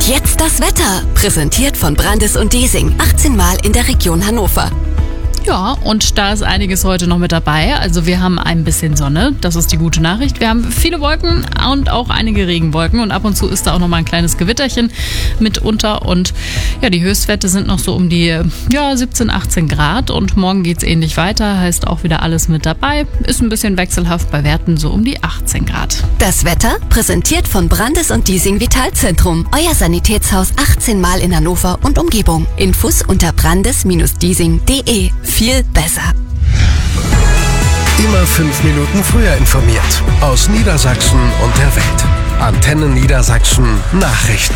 Und jetzt das Wetter, präsentiert von Brandis und Diesing, 18 Mal in der Region Hannover. Ja, und da ist einiges heute noch mit dabei. Also wir haben ein bisschen Sonne, das ist die gute Nachricht. Wir haben viele Wolken und auch einige Regenwolken und ab und zu ist da auch noch mal ein kleines Gewitterchen mitunter. Und ja, die Höchstwerte sind noch so um die 17, 18 Grad und morgen geht's ähnlich weiter, heißt auch wieder alles mit dabei. Ist ein bisschen wechselhaft, bei Werten so um die 18 Grad. Das Wetter, präsentiert von Brandis und Diesing Vitalzentrum, euer Sanitätshaus 18 Mal in Hannover und Umgebung. Infos unter brandis-diesing.de. Viel besser. Immer 5 Minuten früher informiert. Aus Niedersachsen und der Welt. Antenne Niedersachsen Nachrichten.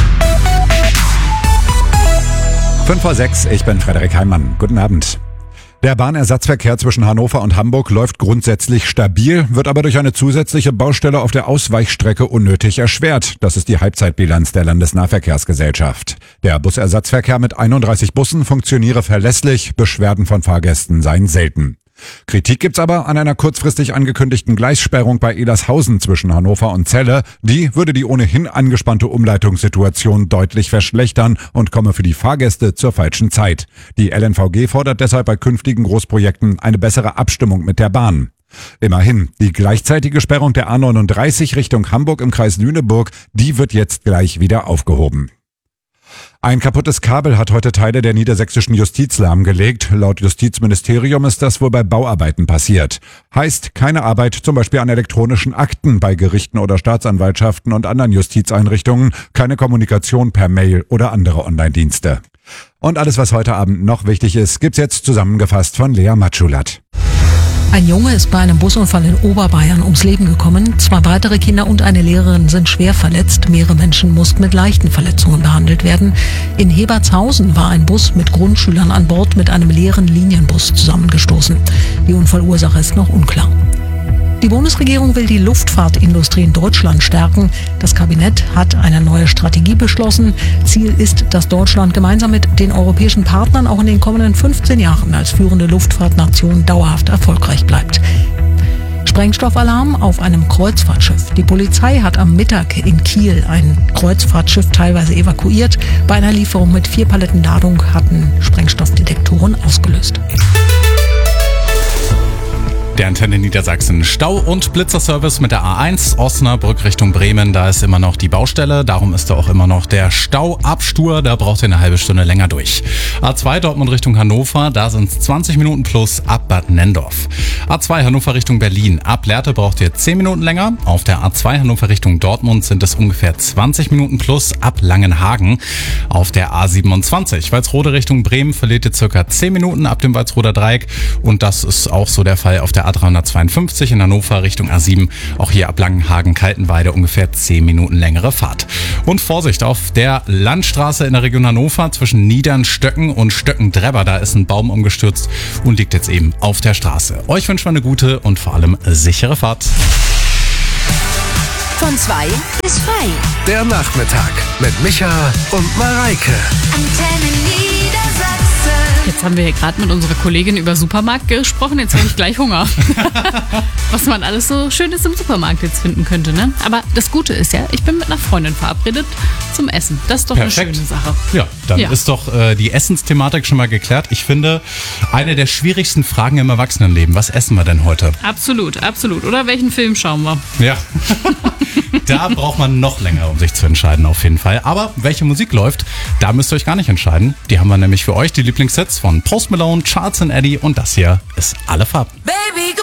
5:06, ich bin Frederik Heimann. Guten Abend. Der Bahnersatzverkehr zwischen Hannover und Hamburg läuft grundsätzlich stabil, wird aber durch eine zusätzliche Baustelle auf der Ausweichstrecke unnötig erschwert. Das ist die Halbzeitbilanz der Landesnahverkehrsgesellschaft. Der Busersatzverkehr mit 31 Bussen funktioniere verlässlich, Beschwerden von Fahrgästen seien selten. Kritik gibt's aber an einer kurzfristig angekündigten Gleissperrung bei Elershausen zwischen Hannover und Celle. Die würde die ohnehin angespannte Umleitungssituation deutlich verschlechtern und komme für die Fahrgäste zur falschen Zeit. Die LNVG fordert deshalb bei künftigen Großprojekten eine bessere Abstimmung mit der Bahn. Immerhin, die gleichzeitige Sperrung der A39 Richtung Hamburg im Kreis Lüneburg, die wird jetzt gleich wieder aufgehoben. Ein kaputtes Kabel hat heute Teile der niedersächsischen Justiz lahmgelegt. Laut Justizministerium ist das wohl bei Bauarbeiten passiert. Heißt keine Arbeit zum Beispiel an elektronischen Akten bei Gerichten oder Staatsanwaltschaften und anderen Justizeinrichtungen, keine Kommunikation per Mail oder andere Online-Dienste. Und alles, was heute Abend noch wichtig ist, gibt's jetzt zusammengefasst von Lea Matschulat. Ein Junge ist bei einem Busunfall in Oberbayern ums Leben gekommen. 2 weitere Kinder und eine Lehrerin sind schwer verletzt. Mehrere Menschen mussten mit leichten Verletzungen behandelt werden. In Hebertshausen war ein Bus mit Grundschülern an Bord mit einem leeren Linienbus zusammengestoßen. Die Unfallursache ist noch unklar. Die Bundesregierung will die Luftfahrtindustrie in Deutschland stärken. Das Kabinett hat eine neue Strategie beschlossen. Ziel ist, dass Deutschland gemeinsam mit den europäischen Partnern auch in den kommenden 15 Jahren als führende Luftfahrtnation dauerhaft erfolgreich bleibt. Sprengstoffalarm auf einem Kreuzfahrtschiff. Die Polizei hat am Mittag in Kiel ein Kreuzfahrtschiff teilweise evakuiert. Bei einer Lieferung mit 4 Paletten Ladung hatten Sprengstoffdetektoren ausgelöst. Der Antenne Niedersachsen Stau- und Blitzerservice mit der A1 Osnabrück Richtung Bremen. Da ist immer noch die Baustelle, darum ist da auch immer noch der Stauabstur. Da braucht ihr eine halbe Stunde länger durch. A2 Dortmund Richtung Hannover, da sind es 20 Minuten plus ab Bad Nendorf. A2 Hannover Richtung Berlin, ab Lehrte braucht ihr 10 Minuten länger. Auf der A2 Hannover Richtung Dortmund sind es ungefähr 20 Minuten plus ab Langenhagen. Auf der A27 Walsrode Richtung Bremen verliert ihr circa 10 Minuten ab dem Walsroder Dreieck. Und das ist auch so der Fall auf der A352 in Hannover Richtung A7. Auch hier ab Langenhagen-Kaltenweide ungefähr 10 Minuten längere Fahrt. Und Vorsicht auf der Landstraße in der Region Hannover zwischen Niedernstöcken und Stöckendrebber. Da ist ein Baum umgestürzt und liegt jetzt eben auf der Straße. Euch wünschen wir eine gute und vor allem sichere Fahrt. Von 2 bis 3. Der Nachmittag mit Micha und Mareike. Antenne Niedersachsen. Jetzt haben wir hier gerade mit unserer Kollegin über Supermarkt gesprochen, jetzt habe ich gleich Hunger. Was man alles so Schönes im Supermarkt jetzt finden könnte, ne? Aber das Gute ist ja, ich bin mit einer Freundin verabredet zum Essen. Das ist doch Perfekt. Eine schöne Sache. Ja, dann ist doch die Essensthematik schon mal geklärt. Ich finde, eine der schwierigsten Fragen im Erwachsenenleben, was essen wir denn heute? Absolut, absolut. Oder welchen Film schauen wir? Ja, da braucht man noch länger, um sich zu entscheiden auf jeden Fall. Aber welche Musik läuft, da müsst ihr euch gar nicht entscheiden. Die haben wir nämlich für euch, die Lieblingssets von Post Malone, Charles & Eddie und das hier ist Alle Farben. Baby,